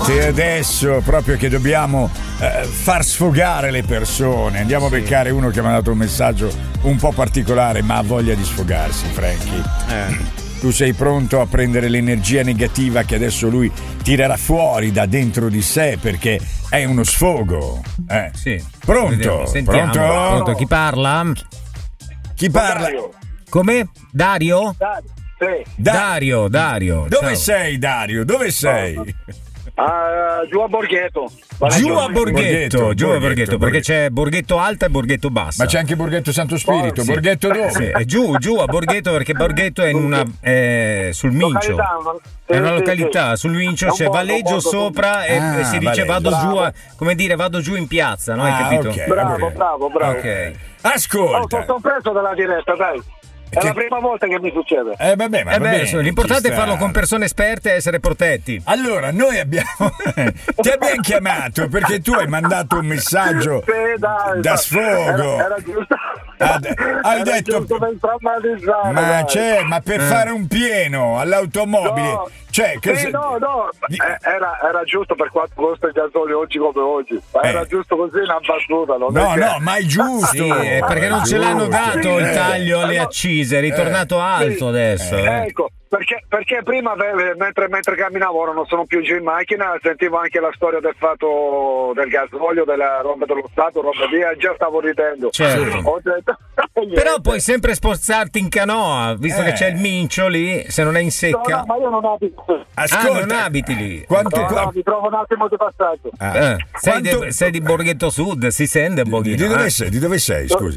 Senti, adesso proprio che dobbiamo far sfogare le persone, andiamo a beccare uno che mi ha mandato un messaggio un po' particolare, ma ha voglia di sfogarsi, Franky. Tu sei pronto a prendere l'energia negativa che adesso lui tirerà fuori da dentro di sé perché è uno sfogo? Sì. Pronto? Sentiamo. Pronto? Chi parla? Chi parla? Dario. Come? Dario? Sì. Dario. Dove ciao. sei, Dario? Dove sei? Giù a Borghetto. Giù a Borghetto, perché c'è Borghetto Alta e Borghetto Bassa. Ma c'è anche Borghetto Santo Spirito. Sì. Borghetto dove? Sì, è giù a Borghetto, perché Borghetto è in una sul Mincio. È una località, sul Mincio c'è Valleggio sopra e si dice vado giù in piazza, no? Hai capito? Okay, Bravo. Ok. Ascolta. Sono preso dalla diretta, dai. È la prima volta che mi succede. Vabbè, ma va bene, l'importante ci è farlo sta. con persone esperte e essere protetti. Allora, noi ti abbiamo chiamato perché tu hai mandato un messaggio da sfogo. Era giusto. Hai detto giusto per traumatizzare, ma per fare un pieno all'automobile, No. cosa... Era giusto per quanto costa il gasolio oggi come oggi, ma era giusto così una battuta. No, ma è giusto. Sì, perché non ce l'hanno dato il taglio alle accise, è ritornato alto adesso. Ecco, perché prima mentre camminavo, ora non sono più giù in macchina, sentivo anche la storia del fatto del gasolio, della roba dello Stato, roba via, già stavo ridendo. Certo. Ho detto, Però puoi sempre spostarti in canoa, visto che c'è il Mincio lì, se non è in secca. No, ma io non abito. Ascolta, non abiti lì. Mi trovo un attimo di passaggio. Sei di Borghetto Sud, si sente un pochino. Di dove sei, scusi?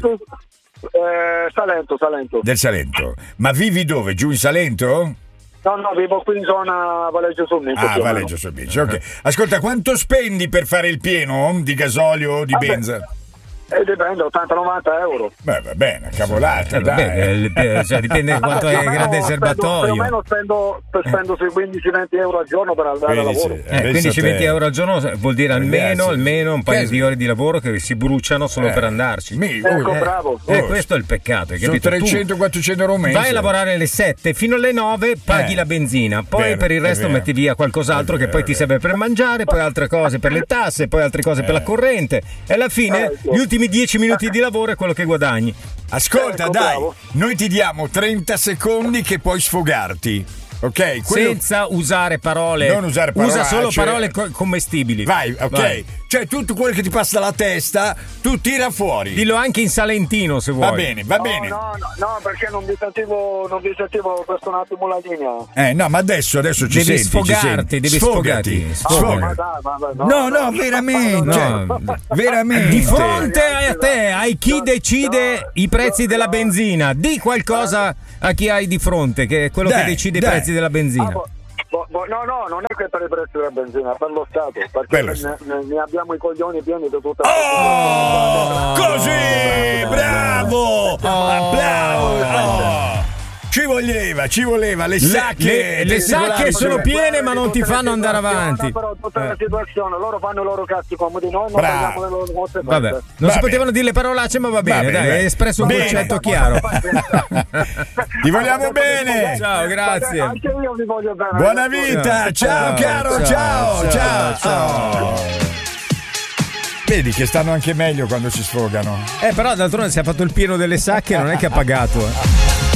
Salento. Del Salento. Ma vivi dove? Giù in Salento? No, vivo qui in zona Valeggio sul Mincio. Valeggio sul Mincio, ok. Ascolta, quanto spendi per fare il pieno di gasolio o di benza? Dipende, 80-90 euro. Beh, va bene, cavolata, dai. Dipende quanto è grande il serbatoio. Più o meno spendo sui 15-20 euro al giorno per andare al lavoro. 15-20 euro al giorno vuol dire almeno un paio di ore di lavoro che si bruciano solo per andarci. Ecco, bravo. Questo è il peccato. Sono 300-400 euro al mese. Vai a lavorare alle 7 fino alle 9, paghi la benzina, poi per il resto metti via qualcos'altro che poi ti serve per mangiare, poi altre cose per le tasse, poi altre cose per la corrente e alla fine gli ultimi 10 minuti di lavoro è quello che guadagni. Ascolta, dai, noi ti diamo 30 secondi che puoi sfogarti. Ok? Senza usare parole. Non usare parole. Usa solo parole commestibili. Vai, ok. Vai. Cioè tutto quello che ti passa dalla testa, tu tira fuori. Dillo anche in salentino se vuoi. Va bene. No, perché non vi sentivo questo un attimo la linea. No, ma adesso ci devi senti. sfogarti, devi sfogarti. No, veramente. Veramente. Di fronte a te, hai chi decide i prezzi della benzina. Di qualcosa a chi hai di fronte, che è quello che decide i prezzi della benzina. No, non è che per i prezzi della benzina, per lo Stato, perché ne abbiamo i coglioni pieni di tutta la così, bravo! Applauso! Ci voleva, le sacche. Le sacche sono piene, ma non ti fanno andare avanti. Però tutta la situazione, loro fanno i loro cazzi comodi, noi non prendiamo le loro mosse. Vabbè, non si potevano dire le parolacce, ma va bene, dai, hai espresso un concetto chiaro. Ti vogliamo bene. Ciao, grazie. Anche io vi voglio bene. Buona vita, ciao caro, ciao. Vedi che stanno anche meglio quando si sfogano. Però d'altronde si è fatto il pieno delle sacche, non è che ha pagato.